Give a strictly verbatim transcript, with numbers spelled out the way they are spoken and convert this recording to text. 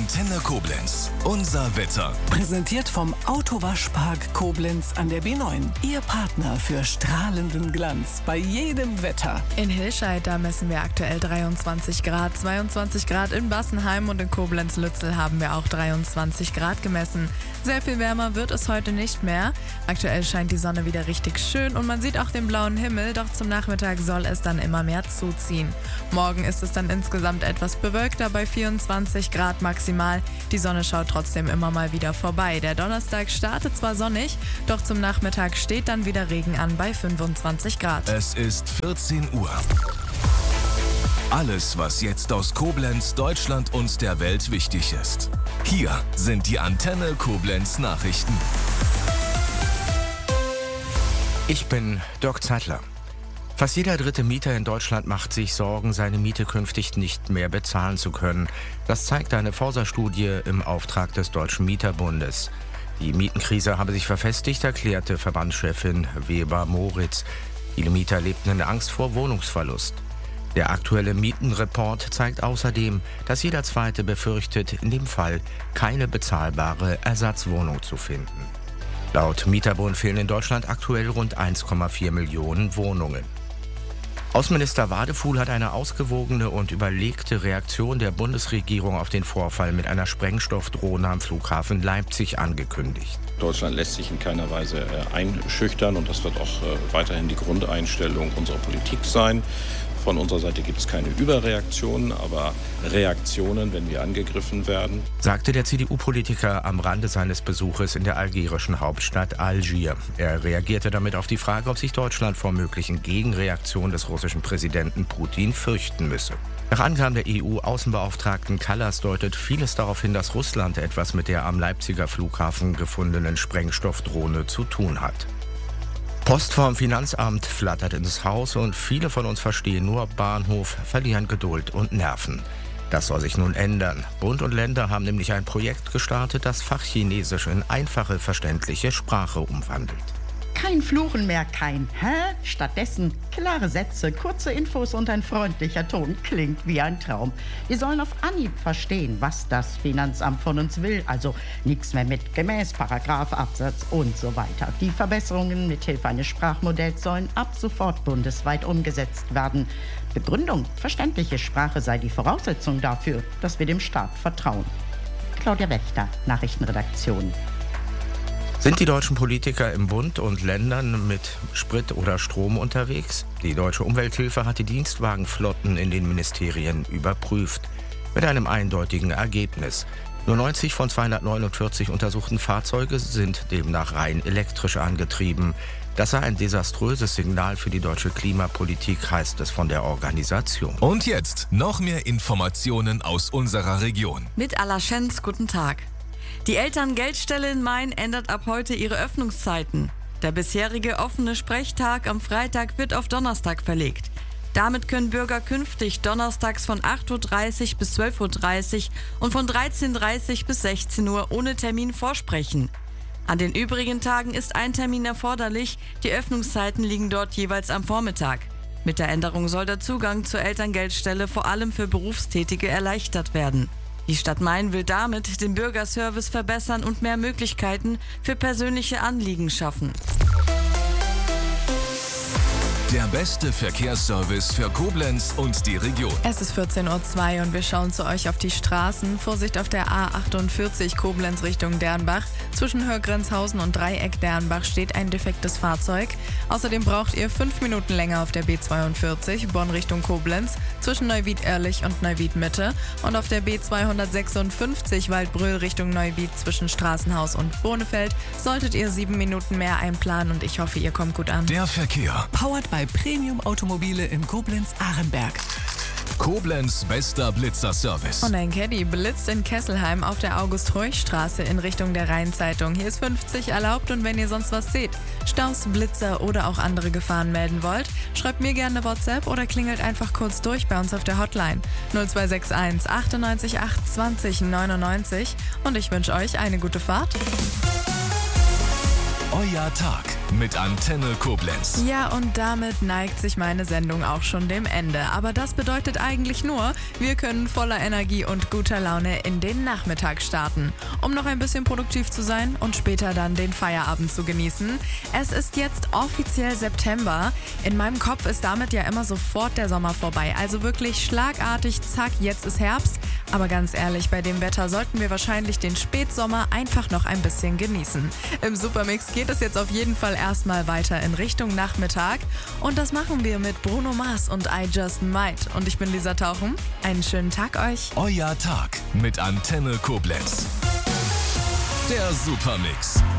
Antenne Koblenz. Unser Wetter. Präsentiert vom Autowaschpark Koblenz an der B neun. Ihr Partner für strahlenden Glanz bei jedem Wetter. In Hilscheid, da messen wir aktuell dreiundzwanzig Grad. zweiundzwanzig Grad in Bassenheim und in Koblenz-Lützel haben wir auch dreiundzwanzig Grad gemessen. Sehr viel wärmer wird es heute nicht mehr. Aktuell scheint die Sonne wieder richtig schön und man sieht auch den blauen Himmel. Doch zum Nachmittag soll es dann immer mehr zuziehen. Morgen ist es dann insgesamt etwas bewölkter bei vierundzwanzig Grad maximal. Die Sonne schaut trotzdem immer mal wieder vorbei. Der Donnerstag startet zwar sonnig, doch zum Nachmittag steht dann wieder Regen an bei fünfundzwanzig Grad. Es ist vierzehn Uhr. Alles, was jetzt aus Koblenz, Deutschland und der Welt wichtig ist. Hier sind die Antenne Koblenz Nachrichten. Ich bin Dirk Zeitler. Fast jeder dritte Mieter in Deutschland macht sich Sorgen, seine Miete künftig nicht mehr bezahlen zu können. Das zeigt eine Forsa-Studie im Auftrag des Deutschen Mieterbundes. Die Mietenkrise habe sich verfestigt, erklärte Verbandschefin Weber-Moritz. Viele Mieter lebten in Angst vor Wohnungsverlust. Der aktuelle Mietenreport zeigt außerdem, dass jeder Zweite befürchtet, in dem Fall keine bezahlbare Ersatzwohnung zu finden. Laut Mieterbund fehlen in Deutschland aktuell rund eins Komma vier Millionen Wohnungen. Außenminister Wadefuhl hat eine ausgewogene und überlegte Reaktion der Bundesregierung auf den Vorfall mit einer Sprengstoffdrohne am Flughafen Leipzig angekündigt. Deutschland lässt sich in keiner Weise einschüchtern und das wird auch weiterhin die Grundeinstellung unserer Politik sein. Von unserer Seite gibt es keine Überreaktionen, aber Reaktionen, wenn wir angegriffen werden, sagte der C D U-Politiker am Rande seines Besuches in der algerischen Hauptstadt Algier. Er reagierte damit auf die Frage, ob sich Deutschland vor möglichen Gegenreaktionen des russischen Präsidenten Putin fürchten müsse. Nach Angaben der E U-Außenbeauftragten Kallas deutet vieles darauf hin, dass Russland etwas mit der am Leipziger Flughafen gefundenen Sprengstoffdrohne zu tun hat. Post vom Finanzamt flattert ins Haus und viele von uns verstehen nur Bahnhof, verlieren Geduld und Nerven. Das soll sich nun ändern. Bund und Länder haben nämlich ein Projekt gestartet, das Fachchinesisch in einfache, verständliche Sprache umwandelt. Kein Fluchen mehr, kein Hä? Stattdessen klare Sätze, kurze Infos und ein freundlicher Ton. Klingt wie ein Traum. Wir sollen auf Anhieb verstehen, was das Finanzamt von uns will. Also nichts mehr mit gemäß, Paragraph, Absatz und so weiter. Die Verbesserungen mithilfe eines Sprachmodells sollen ab sofort bundesweit umgesetzt werden. Begründung: verständliche Sprache sei die Voraussetzung dafür, dass wir dem Staat vertrauen. Claudia Wächter, Nachrichtenredaktion. Sind die deutschen Politiker im Bund und Ländern mit Sprit oder Strom unterwegs? Die Deutsche Umwelthilfe hat die Dienstwagenflotten in den Ministerien überprüft. Mit einem eindeutigen Ergebnis. Nur neunzig von zweihundertneunundvierzig untersuchten Fahrzeuge sind demnach rein elektrisch angetrieben. Das sei ein desaströses Signal für die deutsche Klimapolitik, heißt es von der Organisation. Und jetzt noch mehr Informationen aus unserer Region. Mit Alaschenz, guten Tag. Die Elterngeldstelle in Main ändert ab heute ihre Öffnungszeiten. Der bisherige offene Sprechtag am Freitag wird auf Donnerstag verlegt. Damit können Bürger künftig donnerstags von acht Uhr dreißig bis zwölf Uhr dreißig und von dreizehn Uhr dreißig bis sechzehn Uhr ohne Termin vorsprechen. An den übrigen Tagen ist ein Termin erforderlich, die Öffnungszeiten liegen dort jeweils am Vormittag. Mit der Änderung soll der Zugang zur Elterngeldstelle vor allem für Berufstätige erleichtert werden. Die Stadt Main will damit den Bürgerservice verbessern und mehr Möglichkeiten für persönliche Anliegen schaffen. Der beste Verkehrsservice für Koblenz und die Region. Es ist vierzehn Uhr zwei und wir schauen zu euch auf die Straßen. Vorsicht auf der A achtundvierzig Koblenz Richtung Dernbach. Zwischen Hörgrenzhausen und Dreieck Dernbach steht ein defektes Fahrzeug. Außerdem braucht ihr fünf Minuten länger auf der B zweiundvierzig Bonn Richtung Koblenz zwischen Neuwied-Ehrlich und Neuwied-Mitte. Und auf der B zweihundertsechsundfünfzig Waldbröl Richtung Neuwied zwischen Straßenhaus und Bohnefeld solltet ihr sieben Minuten mehr einplanen und ich hoffe, ihr kommt gut an. Der Verkehr. Powered by Premium Automobile in Koblenz-Ahrenberg. Koblenz bester Blitzer-Service. Und ein Caddy blitzt in Kesselheim auf der August-Reuch-Straße in Richtung der Rheinzeitung. Hier ist fünfzig erlaubt und wenn ihr sonst was seht, Staus, Blitzer oder auch andere Gefahren melden wollt, schreibt mir gerne WhatsApp oder klingelt einfach kurz durch bei uns auf der Hotline null zwei sechs eins achtundneunzig acht zwanzig neunundneunzig und ich wünsche euch eine gute Fahrt. Euer Tag. mit Antenne Koblenz. Ja, und damit neigt sich meine Sendung auch schon dem Ende. Aber das bedeutet eigentlich nur, wir können voller Energie und guter Laune in den Nachmittag starten, um noch ein bisschen produktiv zu sein und später dann den Feierabend zu genießen. Es ist jetzt offiziell September. In meinem Kopf ist damit ja immer sofort der Sommer vorbei. Also wirklich schlagartig, zack, jetzt ist Herbst. Aber ganz ehrlich, bei dem Wetter sollten wir wahrscheinlich den Spätsommer einfach noch ein bisschen genießen. Im Supermix geht es jetzt auf jeden Fall erstmal weiter in Richtung Nachmittag. Und das machen wir mit Bruno Mars und I Just Might. Und ich bin Lisa Tauchen. Einen schönen Tag euch. Euer Tag mit Antenne Koblenz. Der Supermix.